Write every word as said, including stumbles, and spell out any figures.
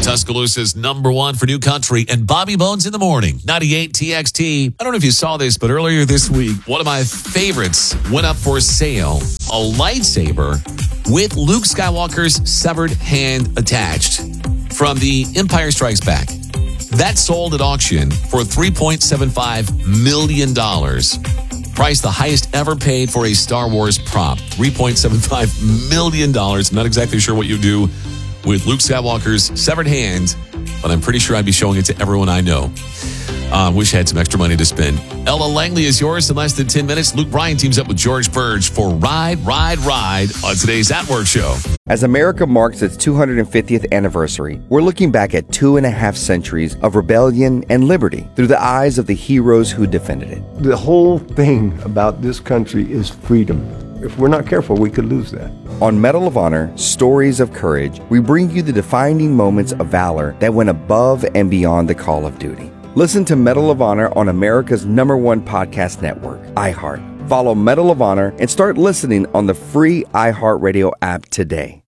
Tuscaloosa's number one for new country and Bobby Bones in the morning. ninety-eight T X T. I don't know if you saw this, but earlier this week, one of my favorites went up for sale. A lightsaber with Luke Skywalker's severed hand attached from The Empire Strikes Back. That sold at auction for three point seven five million dollars. Price the highest ever paid for a Star Wars prop. three point seven five million dollars. I'm not exactly sure what you do with Luke Skywalker's severed hand, but I'm pretty sure I'd be showing it to everyone I know. Uh, wish I had some extra money to spend. Ella Langley is yours in less than ten minutes. Luke Bryan teams up with George Burge for Ride, Ride, Ride on today's At Work Show. As America marks its two hundred fiftieth anniversary, we're looking back at two and a half centuries of rebellion and liberty through the eyes of the heroes who defended it. The whole thing about this country is freedom. If we're not careful, we could lose that. On Medal of Honor, Stories of Courage, we bring you the defining moments of valor that went above and beyond the call of duty. Listen to Medal of Honor on America's number one podcast network, iHeart. Follow Medal of Honor and start listening on the free iHeartRadio app today.